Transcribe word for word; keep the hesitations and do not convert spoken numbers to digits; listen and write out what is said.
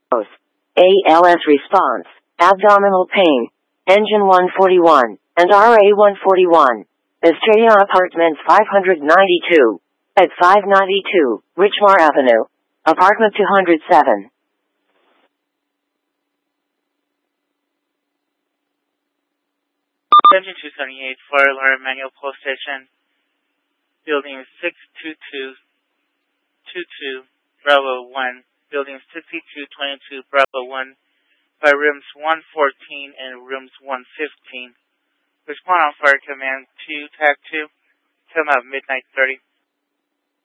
A L S response, abdominal pain, engine one forty-one, and R A one forty-one. Estrella Apartments five ninety-two. At five ninety-two, Richmar Avenue. Apartment two oh seven. seventy-two seventy-eight, Florida Alarm Manual Post Station. Building six two two two two, Bravo one. Building sixty-two twenty-two, Bravo one. By rooms one fourteen and rooms one fifteen. Respond on Fire Command two, Tag two. Come out midnight thirty.